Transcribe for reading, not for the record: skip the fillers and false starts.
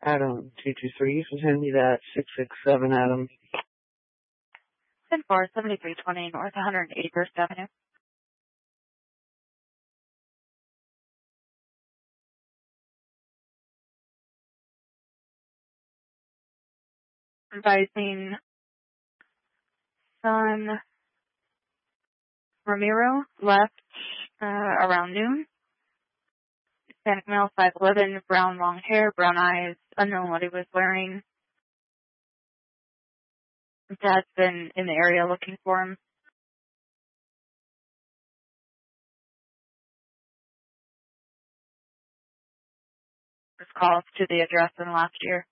Adam 223. You can send me that 667 Adam. 10-4, 7320 North 181st Avenue. Advising Son Ramiro left around noon. Hispanic male, 5'11", brown long hair, brown eyes, unknown what he was wearing. Dad's been in the area looking for him. This calls to the address in last year.